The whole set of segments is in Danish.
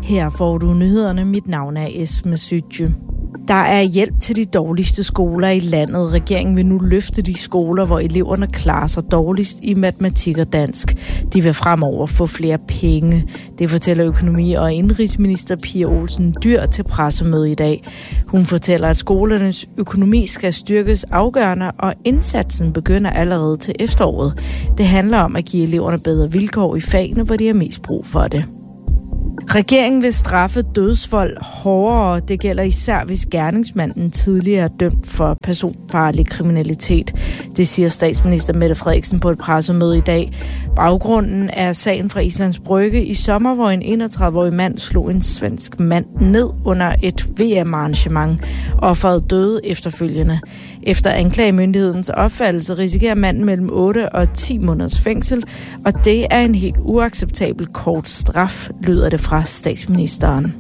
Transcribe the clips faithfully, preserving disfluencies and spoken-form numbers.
Her får du nyhederne. Mit navn er Esme Sytje. Der er hjælp til de dårligste skoler i landet. Regeringen vil nu løfte de skoler, hvor eleverne klarer sig dårligst i matematik og dansk. De vil fremover få flere penge. Det fortæller økonomi- og indenrigsminister Pia Olsen Dyhr til pressemøde i dag. Hun fortæller, at skolernes økonomi skal styrkes afgørende, og indsatsen begynder allerede til efteråret. Det handler om at give eleverne bedre vilkår i fagene, hvor de har mest brug for det. Regeringen vil straffe dødsvold hårdere. Det gælder især, hvis gerningsmanden tidligere er dømt for personfarlig kriminalitet. Det siger statsminister Mette Frederiksen på et pressemøde i dag. Baggrunden er sagen fra Islands Brygge i sommer, hvor en enogtredive-årig mand slog en svensk mand ned under et V M-arrangement. Offeret døde efterfølgende. Efter anklagemyndighedens opfattelse risikerer manden mellem otte og ti måneders fængsel, og det er en helt uacceptabel kort straf, lyder det fra statsministeren.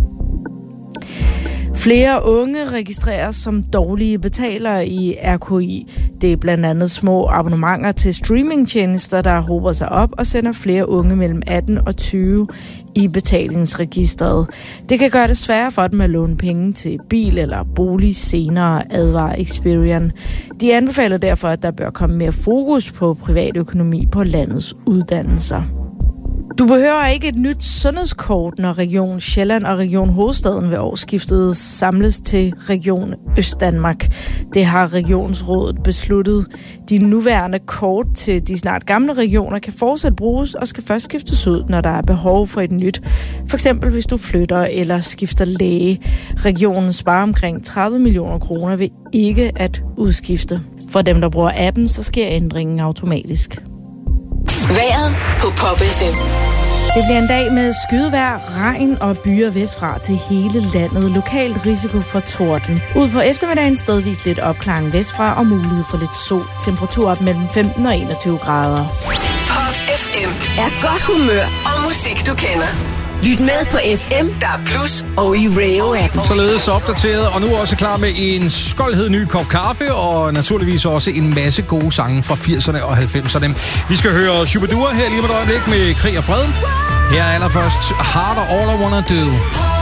Flere unge registreres som dårlige betalere i R K I. Det er blandt andet små abonnementer til streamingtjenester, der hober sig op og sender flere unge mellem atten og tyve i betalingsregistret. Det kan gøre det sværere for dem at låne penge til bil eller bolig senere, advarer Experian. De anbefaler derfor, at der bør komme mere fokus på privatøkonomi på landets uddannelser. Du behøver ikke et nyt sundhedskort, når Region Sjælland og Region Hovedstaden ved årsskiftet samles til Region Østdanmark. Det har Regionsrådet besluttet. De nuværende kort til de snart gamle regioner kan fortsat bruges og skal først skiftes ud, når der er behov for et nyt. For eksempel hvis du flytter eller skifter læge. Regionen sparer omkring tredive millioner kroner ved ikke at udskifte. For dem, der bruger appen, så sker ændringen automatisk. Vejret på Pop F M. Det bliver en dag med skydevejr, regn og byer vestfra til hele landet. Lokalt risiko for torden. Ud på eftermiddagen stedvis lidt opklaring vestfra og mulighed for lidt sol. Temperatur op mellem femten og enogtyve grader. Pop F M er godt humør og musik, du kender. Lyt med på F M, der er plus, og i Rayo-appen. Således opdateret, og nu også klar med en skoldhed ny kop kaffe, og naturligvis også en masse gode sange fra firserne og halvfemserne. Vi skal høre Shubidua her lige med et øjeblik med Krig og Fred. Her er allerførst Harder All I Wanna Do.